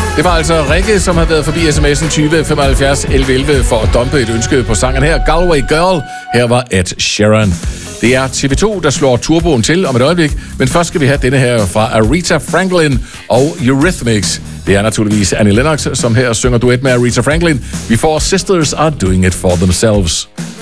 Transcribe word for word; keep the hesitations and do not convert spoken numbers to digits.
Det var altså Rikke, som har været forbi sms'en tyve femoghalvfjerds elleve elleve for at dumpe et ønske på sangen her. Galway Girl. Her var Ed Sheeran. Det er T V to, der slår turboen til om et øjeblik, men først skal vi have denne her fra Aretha Franklin og Eurythmics. Det er naturligvis Annie Lennox, som her synger duet med Aretha Franklin. Vi får Sisters Are Doing It For Themselves.